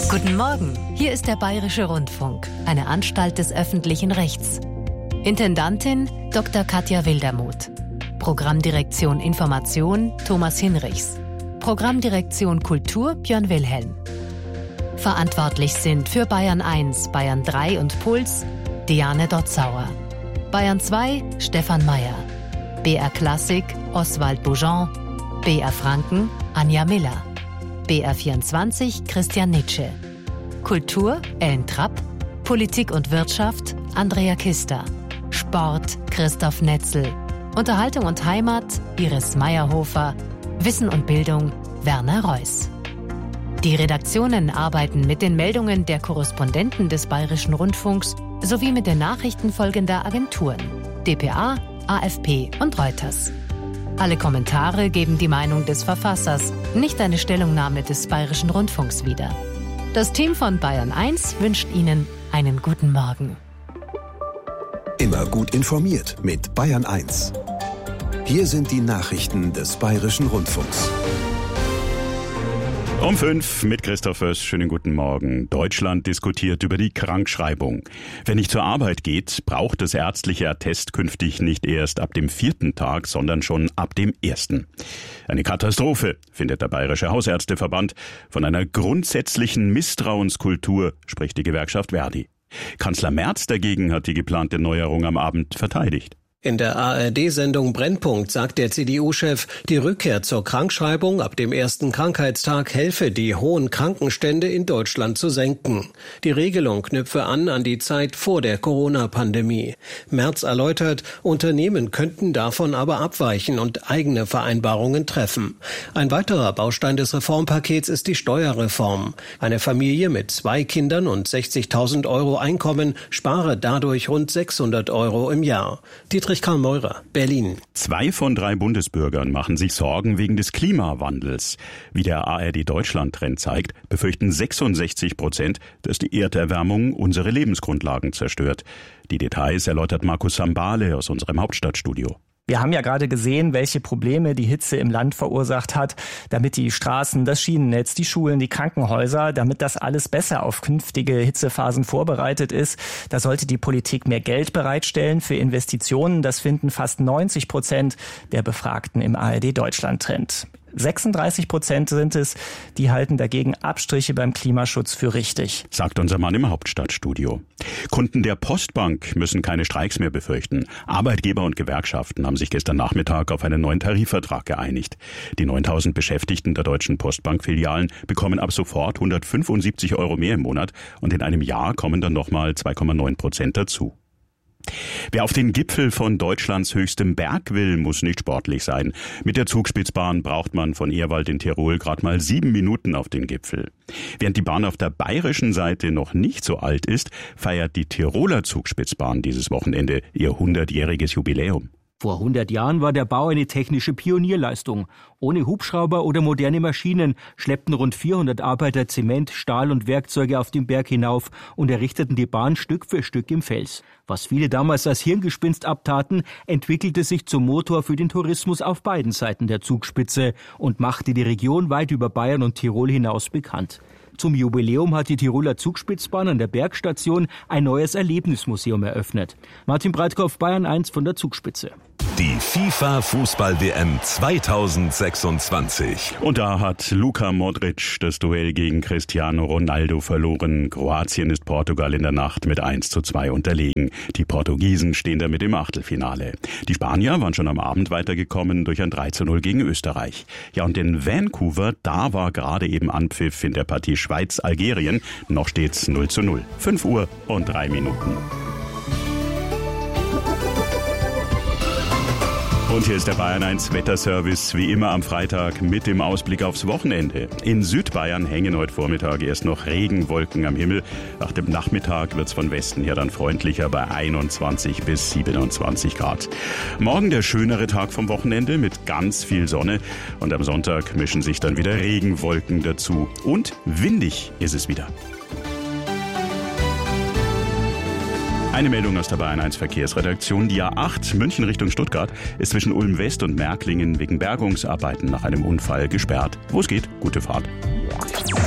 Guten Morgen, hier ist der Bayerische Rundfunk, eine Anstalt des öffentlichen Rechts. Intendantin Dr. Katja Wildermuth. Programmdirektion Information Thomas Hinrichs. Programmdirektion Kultur Björn Wilhelm. Verantwortlich sind für Bayern 1, Bayern 3 und Puls Diane Dotzauer. Bayern 2 Stefan Mayer. BR Klassik Oswald Boujon. BR Franken Anja Miller. BR 24 Christian Nitsche. Kultur Ellen Trapp. Politik und Wirtschaft Andrea Kister. Sport Christoph Netzel. Unterhaltung und Heimat Iris Meyerhofer. Wissen und Bildung Werner Reuss. Die Redaktionen arbeiten mit den Meldungen der Korrespondenten des Bayerischen Rundfunks sowie mit den Nachrichten folgender Agenturen: dpa, AFP und Reuters. Alle Kommentare geben die Meinung des Verfassers, nicht eine Stellungnahme des Bayerischen Rundfunks wieder. Das Team von Bayern 1 wünscht Ihnen einen guten Morgen. Immer gut informiert mit Bayern 1. Hier sind die Nachrichten des Bayerischen Rundfunks. Um 5 mit Christoph Föss. Schönen guten Morgen. Deutschland diskutiert über die Krankschreibung. Wer nicht zur Arbeit geht, braucht das ärztliche Attest künftig nicht erst ab dem 4. Tag, sondern schon ab dem 1. Eine Katastrophe, findet der Bayerische Hausärzteverband. Von einer grundsätzlichen Misstrauenskultur spricht die Gewerkschaft Verdi. Kanzler Merz dagegen hat die geplante Neuerung am Abend verteidigt. In der ARD-Sendung Brennpunkt sagt der CDU-Chef, die Rückkehr zur Krankschreibung ab dem 1. Krankheitstag helfe, die hohen Krankenstände in Deutschland zu senken. Die Regelung knüpfe an die Zeit vor der Corona-Pandemie. Merz erläutert, Unternehmen könnten davon aber abweichen und eigene Vereinbarungen treffen. Ein weiterer Baustein des Reformpakets ist die Steuerreform. Eine Familie mit 2 Kindern und 60.000 Euro Einkommen spare dadurch rund 600 Euro im Jahr. Karl Meurer, Berlin. 2 von 3 Bundesbürgern machen sich Sorgen wegen des Klimawandels. Wie der ARD-Deutschland-Trend zeigt, befürchten 66%, dass die Erderwärmung unsere Lebensgrundlagen zerstört. Die Details erläutert Markus Sambale aus unserem Hauptstadtstudio. Wir haben ja gerade gesehen, welche Probleme die Hitze im Land verursacht hat, damit die Straßen, das Schienennetz, die Schulen, die Krankenhäuser, damit das alles besser auf künftige Hitzephasen vorbereitet ist. Da sollte die Politik mehr Geld bereitstellen für Investitionen. Das finden fast 90% der Befragten im ARD-Deutschland-Trend. 36% sind es, die halten dagegen Abstriche beim Klimaschutz für richtig, sagt unser Mann im Hauptstadtstudio. Kunden der Postbank müssen keine Streiks mehr befürchten. Arbeitgeber und Gewerkschaften haben sich gestern Nachmittag auf einen neuen Tarifvertrag geeinigt. Die 9.000 Beschäftigten der Deutschen Postbank-Filialen bekommen ab sofort 175 Euro mehr im Monat und in einem Jahr kommen dann nochmal 2,9% dazu. Wer auf den Gipfel von Deutschlands höchstem Berg will, muss nicht sportlich sein. Mit der Zugspitzbahn braucht man von Ehrwald in Tirol gerade mal 7 Minuten auf den Gipfel. Während die Bahn auf der bayerischen Seite noch nicht so alt ist, feiert die Tiroler Zugspitzbahn dieses Wochenende ihr 100-jähriges Jubiläum. Vor 100 Jahren war der Bau eine technische Pionierleistung. Ohne Hubschrauber oder moderne Maschinen schleppten rund 400 Arbeiter Zement, Stahl und Werkzeuge auf den Berg hinauf und errichteten die Bahn Stück für Stück im Fels. Was viele damals als Hirngespinst abtaten, entwickelte sich zum Motor für den Tourismus auf beiden Seiten der Zugspitze und machte die Region weit über Bayern und Tirol hinaus bekannt. Zum Jubiläum hat die Tiroler Zugspitzbahn an der Bergstation ein neues Erlebnismuseum eröffnet. Martin Breitkopf, Bayern 1 von der Zugspitze. Die FIFA-Fußball-WM 2026. Und da hat Luka Modric das Duell gegen Cristiano Ronaldo verloren. Kroatien ist Portugal in der Nacht mit 1:2 unterlegen. Die Portugiesen stehen damit im Achtelfinale. Die Spanier waren schon am Abend weitergekommen durch ein 3:0 gegen Österreich. Ja, und in Vancouver, da war gerade eben Anpfiff in der Partie Schweiz-Algerien. Noch steht's 0:0. 5 Uhr und 3 Minuten. Und hier ist der Bayern 1 Wetterservice, wie immer am Freitag mit dem Ausblick aufs Wochenende. In Südbayern hängen heute Vormittag erst noch Regenwolken am Himmel. Nach dem Nachmittag wird's von Westen her dann freundlicher bei 21 bis 27 Grad. Morgen der schönere Tag vom Wochenende mit ganz viel Sonne. Und am Sonntag mischen sich dann wieder Regenwolken dazu. Und windig ist es wieder. Eine Meldung aus der Bayern 1 Verkehrsredaktion. Die A8 München Richtung Stuttgart ist zwischen Ulm West und Märklingen wegen Bergungsarbeiten nach einem Unfall gesperrt. Wo es geht, gute Fahrt.